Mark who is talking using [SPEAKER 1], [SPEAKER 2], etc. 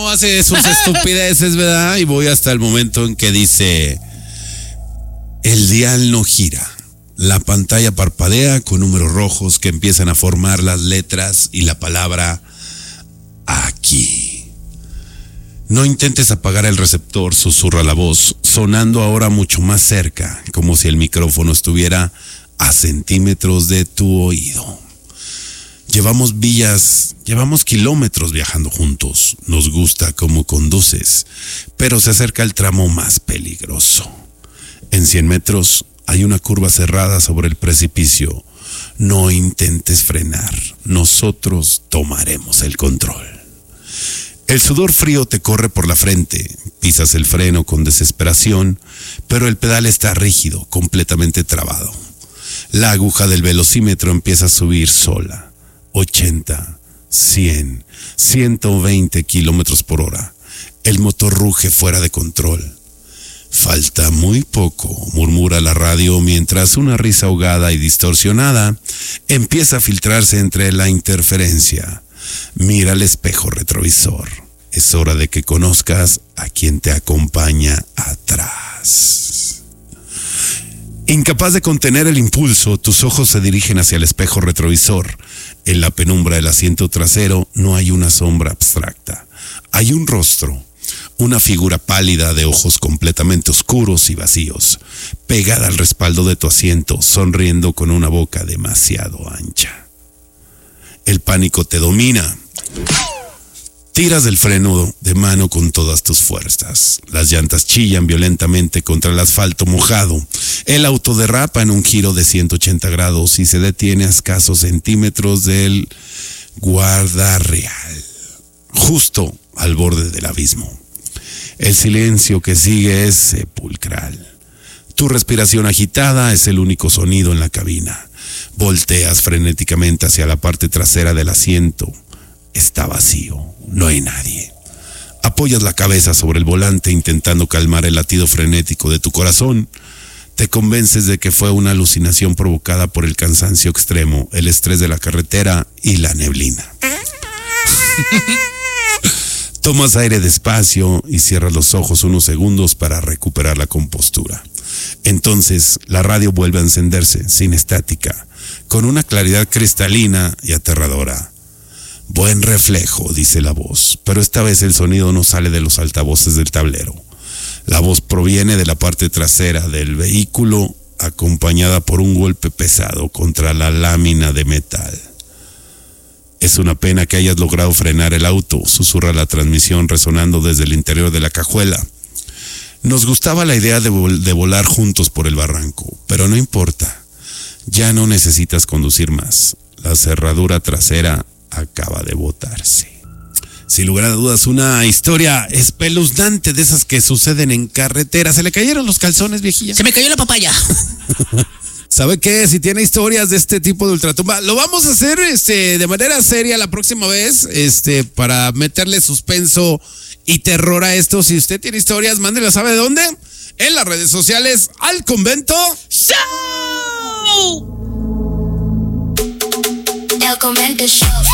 [SPEAKER 1] uno hace sus estupideces, ¿verdad? Y voy hasta el momento en que dice: el dial no gira. La pantalla parpadea con números rojos que empiezan a formar las letras y la palabra aquí. No intentes apagar el receptor, susurra la voz, sonando ahora mucho más cerca, como si el micrófono estuviera a centímetros de tu oído. Llevamos kilómetros viajando juntos. Nos gusta cómo conduces, pero se acerca el tramo más peligroso. En 100 metros hay una curva cerrada sobre el precipicio. No intentes frenar. Nosotros tomaremos el control. El sudor frío te corre por la frente. Pisas el freno con desesperación, pero el pedal está rígido, completamente trabado. La aguja del velocímetro empieza a subir sola. 80, 100, 120 kilómetros por hora. El motor ruge fuera de control. Falta muy poco, murmura la radio mientras una risa ahogada y distorsionada empieza a filtrarse entre la interferencia. Mira el espejo retrovisor. Es hora de que conozcas a quien te acompaña atrás. Incapaz de contener el impulso, tus ojos se dirigen hacia el espejo retrovisor. En la penumbra del asiento trasero no hay una sombra abstracta. Hay un rostro. Una figura pálida de ojos completamente oscuros y vacíos, pegada al respaldo de tu asiento, sonriendo con una boca demasiado ancha. El pánico te domina. Tiras del freno de mano con todas tus fuerzas. Las llantas chillan violentamente contra el asfalto mojado. El auto derrapa en un giro de 180 grados y se detiene a escasos centímetros del guardarreal, justo al borde del abismo. El silencio que sigue es sepulcral. Tu respiración agitada es el único sonido en la cabina. Volteas frenéticamente hacia la parte trasera del asiento. Está vacío, no hay nadie. Apoyas la cabeza sobre el volante intentando calmar el latido frenético de tu corazón. Te convences de que fue una alucinación provocada por el cansancio extremo, el estrés de la carretera y la neblina. Tomas aire despacio y cierras los ojos unos segundos para recuperar la compostura. Entonces, la radio vuelve a encenderse, sin estática, con una claridad cristalina y aterradora. Buen reflejo, dice la voz, pero esta vez el sonido no sale de los altavoces del tablero. La voz proviene de la parte trasera del vehículo, acompañada por un golpe pesado contra la lámina de metal. Es una pena que hayas logrado frenar el auto, susurra la transmisión resonando desde el interior de la cajuela. Nos gustaba la idea de volar juntos por el barranco, pero no importa. Ya no necesitas conducir más. La cerradura trasera acaba de botarse. Sin lugar a dudas, una historia espeluznante de esas que suceden en carretera. ¿Se le cayeron los calzones, viejilla?
[SPEAKER 2] Se me cayó la papaya.
[SPEAKER 1] ¿Sabe qué? Si tiene historias de este tipo de ultratumba, lo vamos a hacer de manera seria la próxima vez, para meterle suspenso y terror a esto. Si usted tiene historias, mándela, ¿sabe de dónde? En las redes sociales, Al Convento Show.
[SPEAKER 3] El Convento Show.